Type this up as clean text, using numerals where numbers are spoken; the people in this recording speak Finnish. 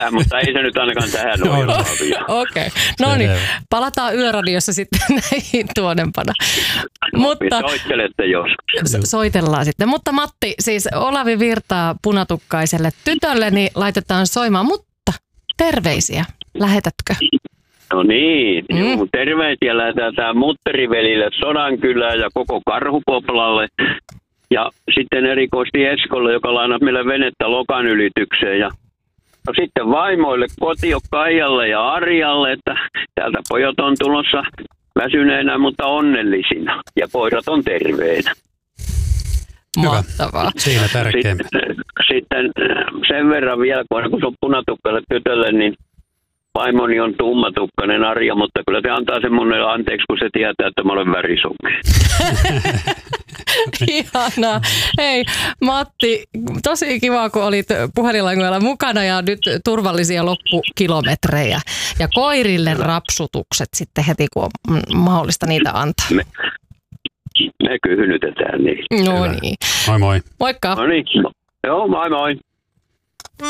mutta ei se nyt ainakaan tähän ole. Okei. No niin, palataan Yöradiossa sitten näihin tuonempana. Mutta soittelette joskus. Soitellaan sitten. Mutta Matti, siis Olavi Virtaa punatukkaiselle tytölle niin laitetaan soimaan, mutta terveisiä. Lähetätkö? No niin, terveisiä lähetään Mutterivelille, Sodankylään ja koko Karhupoplalle. Ja sitten erikoisesti Eskolle, joka lainasi meille venettä Lokan ylitykseen. Ja no sitten vaimoille, Kotio Kaijalle ja Arjalle, että täältä pojat on tulossa väsyneenä, mutta onnellisina. Ja koirat on terveinä. Mahtavaa. Siinä tärkeä. Sitten sen verran vielä, kun se on punatukkaiselle tytölle, niin vaimoni on tummatukkainen Arja, mutta kyllä se antaa sen monelle anteeksi, kun se tietää, että mä olen värisokea. Ihanaa. Hei Matti, tosi kiva, kun olit puhelinlangoilla mukana ja nyt turvallisia loppukilometrejä. Ja koirille rapsutukset sitten heti, kun on mahdollista niitä antaa. Me kyhnytetään niin. No niin. Moi moi. Moikka. No niin. Joo, moi moi.